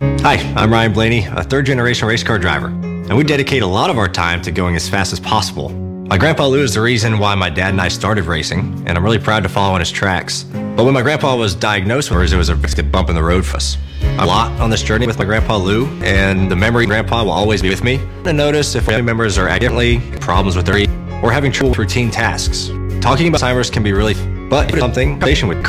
Hi, I'm Ryan Blaney, a third-generation race car driver, and we dedicate a lot of our time to going as fast as possible. My grandpa Lou is the reason why my dad and I started racing, and I'm really proud to follow in his tracks. But when my grandpa was diagnosed with it was a bump in the road for us. A lot on this journey with my grandpa Lou, and the memory of grandpa will always be with me. I notice if family members are accidentally problems with their or having trouble with routine tasks. Talking about Alzheimer's can be really, but something patient with